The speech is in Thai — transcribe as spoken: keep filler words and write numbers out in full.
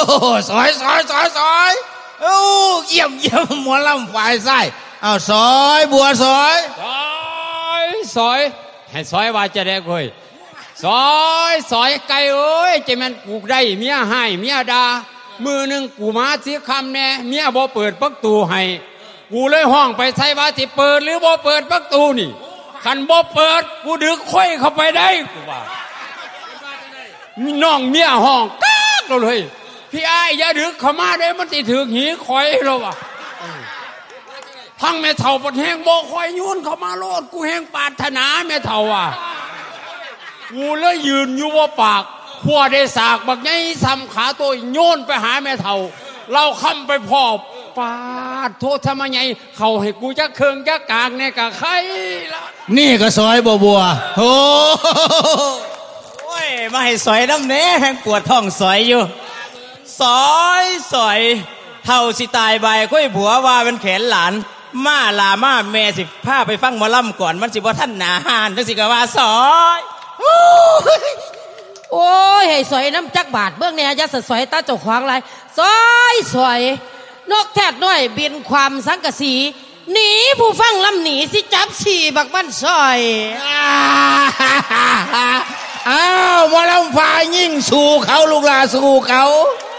ซอยซอยซอยซอยโอ้เยี่ยมเยี่ยมหมอลำฝ่ายไส้เอาซอยบัวซอยซอยซอยให้ซอยว่าจะได้คุยซอยซอยไก่เอ้ยจะมันกูได้เมียให้เมียดามือหนึ่งกูมาสิคำแน่เมียบ่เปิดประตูให้กูเลยห้องไปใส่ว่าสิเปิดหรือบ่เปิดประตูนี่คันบ่เปิดกูดึกค่อยเข้าไปได้กูว่ามีน้องเมียห้องก๊ากเราเลยพี่อ้ายอย่าดึกเข้ามาได้มันติถึงหีคอยเราว่ะทั้งแม่เฒ่าปดแห้งบ่คอยยุ่นเข้ามาโลดกูแห้งปรารถนาแม่เฒ่าว่ะกูเลยยืนอยู่ว่าปากพัวได้สากบักไงซ้ำขาตัวโยนไปหาแม่เฒ่าเราค้ำไปพอบปาดโทษทำไมไงเขาให้กูจะเคืองจะกางเนี่ยกับใครละนี่ก็ซอยบัวบัวโอ้โอ้ยมาให้สอยน้ำเน้แห้งปวดท้องสอยอยู่สอยสอยเท่าสิตายใบค่อยผัวว่าเป็นแขนหลานมาลามาแม่สิพาไปฟังหมอลำก่อนมันสิบ่ท่านหนาหานจังสิกะว่าสอยโอ้ยให้สอยน้ำจักบาทเบื้องเนี่ยยัดสอยตาเจ้าขวางไรสอยสอยนกแทดน้อยบินความสังกะสีหนีผู้ฟังลำหนีสิจับฉี่บักบ้านซอยอ้าวหมอลำฝ่ายยิ่งสู่เขาลูกหลาสู่เขา